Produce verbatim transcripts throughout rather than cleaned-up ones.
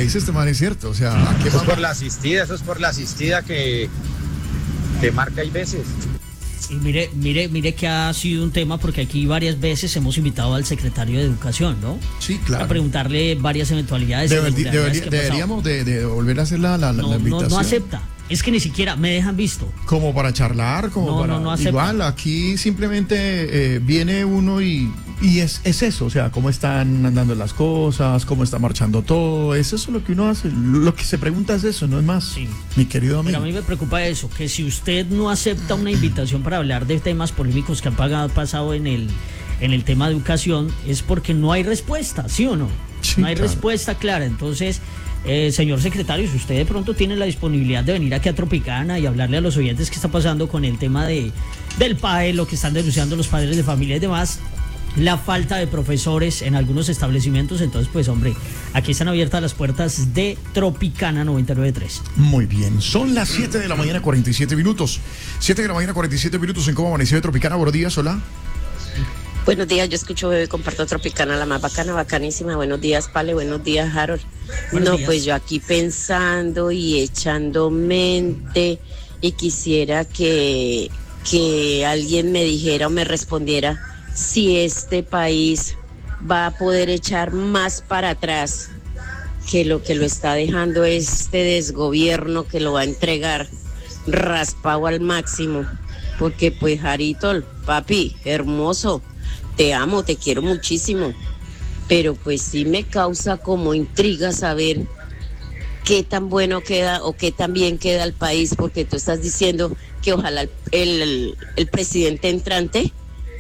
que dice este man es cierto, o sea, ¿a qué Eso es más? por la asistida, eso es por la asistida que, que marca hay veces. Y mire, mire, mire que ha sido un tema porque aquí varias veces hemos invitado al secretario de Educación, ¿no? Sí, claro. A preguntarle varias eventualidades. Debe- irregularidades debería- que ha pasado. deberíamos de, de volver a hacer la, la, la No, no, invitación. no acepta. Es que ni siquiera me dejan visto. Como para charlar, como No, para... no, no acepta. igual, aquí simplemente eh, viene uno y, y es, es eso, o sea, cómo están andando las cosas, cómo está marchando todo, es eso lo que uno hace, lo que se pregunta es eso, no es más, Sí. mi querido amigo. Pero a mí me preocupa eso, que si usted no acepta una invitación para hablar de temas polémicos que han pagado- pasado en el, en el tema de educación, es porque no hay respuesta, ¿sí o no? Sí, no hay claro. respuesta clara. Entonces, eh, señor secretario, si usted de pronto tiene la disponibilidad de venir aquí a Tropicana y hablarle a los oyentes qué está pasando con el tema de, del P A E, lo que están denunciando los padres de familia y demás, la falta de profesores en algunos establecimientos, entonces pues hombre, aquí están abiertas las puertas de Tropicana noventa y nueve punto tres. Muy bien, son las siete de la mañana, cuarenta y siete minutos. siete de la mañana, cuarenta y siete minutos en Cómo Amaneció de Tropicana. Buenos días, hola. Buenos días, yo escucho Bebé y comparto Tropicana, la más bacana, bacanísima. Buenos días, Pale, buenos días, Harold. Buenos no, días. pues yo aquí pensando y echando mente y quisiera que, que alguien me dijera o me respondiera si este país va a poder echar más para atrás que lo que lo está dejando este desgobierno que lo va a entregar raspado al máximo. Porque pues, Jarito, papi, hermoso, te amo, te quiero muchísimo, pero pues sí me causa como intriga saber qué tan bueno queda o qué tan bien queda el país, porque tú estás diciendo que ojalá el, el, el presidente entrante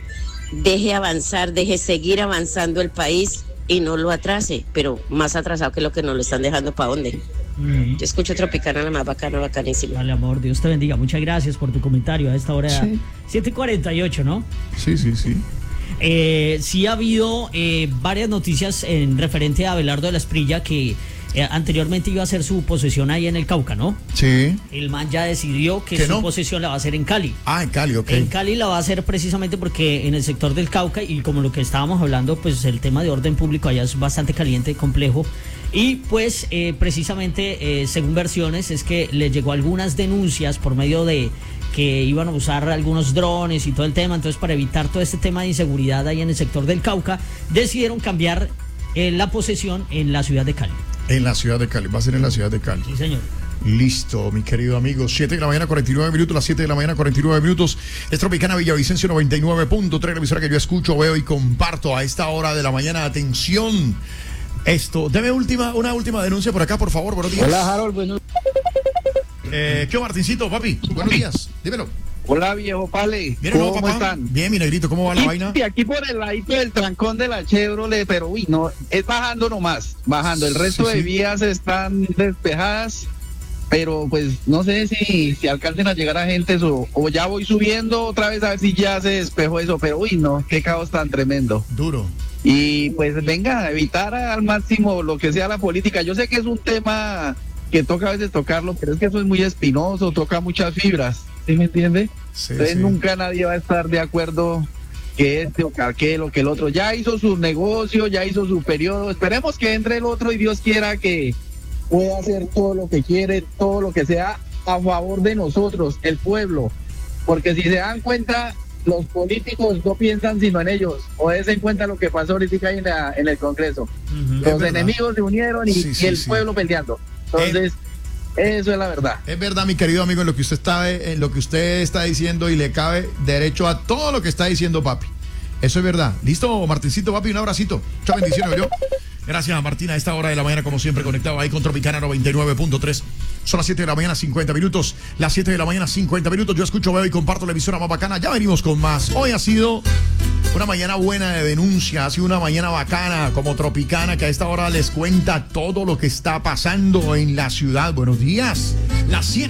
deje avanzar, deje seguir avanzando el país y no lo atrase, pero más atrasado que lo que nos lo están dejando. ¿Para dónde? Mm. Yo escucho Tropicana, la más bacana, bacanísima. Vale, amor, Dios te bendiga. Muchas gracias por tu comentario a esta hora. Sí. siete y cuarenta y ocho, ¿no? Sí, sí, sí. Eh, sí ha habido eh, varias noticias en referente a Abelardo de la Esprilla, que eh, anteriormente iba a hacer su posesión ahí en el Cauca, ¿no? Sí. El man ya decidió que ¿Que su no? posesión la va a hacer en Cali. Ah, en Cali, ok. En Cali la va a hacer precisamente porque en el sector del Cauca, y como lo que estábamos hablando, pues el tema de orden público allá es bastante caliente y complejo. Y pues eh, precisamente, eh, según versiones, es que le llegó algunas denuncias por medio de que iban a usar algunos drones y todo el tema. Entonces, para evitar todo este tema de inseguridad ahí en el sector del Cauca, decidieron cambiar eh, la posesión en la ciudad de Cali. En la ciudad de Cali, va a ser en la ciudad de Cali. Sí, señor. Listo, mi querido amigo. siete de la mañana, cuarenta y nueve minutos. Las siete de la mañana, cuarenta y nueve minutos. Es Tropicana Villavicencio noventa y nueve punto tres, la emisora que yo escucho, veo y comparto a esta hora de la mañana. Atención. Esto, deme última, una última denuncia por acá, por favor. Buenos días. Hola, Harold, bueno. Eh, ¿Qué, Martincito, papi? Buenos días. Dímelo. Hola, viejo Pale. Bien, ¿no, ¿Cómo papá? están? Bien, mi negrito, ¿cómo va la Y- vaina? y aquí por el ladito del trancón de la Chevrolet, pero uy, no, es bajando nomás, bajando. El resto Sí, de sí. vías están despejadas, pero pues no sé si, si alcancen a llegar agentes o, o ya voy subiendo otra vez a ver si ya se despejó eso, pero uy, no, qué caos tan tremendo. Duro. Y pues venga, evitar al máximo lo que sea la política. Yo sé que es un tema que toca a veces tocarlo, pero es que eso es muy espinoso, toca muchas fibras, ¿sí me entiende? Sí, Entonces sí. nunca nadie va a estar de acuerdo que este o que aquel o que el otro. Ya hizo su negocio, ya hizo su periodo. Esperemos que entre el otro y Dios quiera que pueda hacer todo lo que quiere, todo lo que sea a favor de nosotros, el pueblo. Porque si se dan cuenta, los políticos no piensan sino en ellos. O des en cuenta lo que pasó ahorita ahí en, la- en el Congreso. Ujú. Los verdad. enemigos se unieron y, Sí, sí, y el sí. pueblo peleando. Entonces, eso es la verdad. Es verdad, mi querido amigo, en lo que usted está, en lo que usted está diciendo, y le cabe derecho a todo lo que está diciendo, papi. Eso es verdad. ¿Listo, Martincito, papi? Un abracito. Muchas bendiciones, yo. Gracias, Martina. A esta hora de la mañana, como siempre, conectado ahí con Tropicana noventa y nueve punto tres. Son las siete de la mañana, cincuenta minutos. Las siete de la mañana, cincuenta minutos. Yo escucho, veo y comparto la emisora más bacana. Ya venimos con más. Hoy ha sido una mañana buena de denuncia. Ha sido una mañana bacana, como Tropicana, que a esta hora les cuenta todo lo que está pasando en la ciudad. Buenos días. Las siete.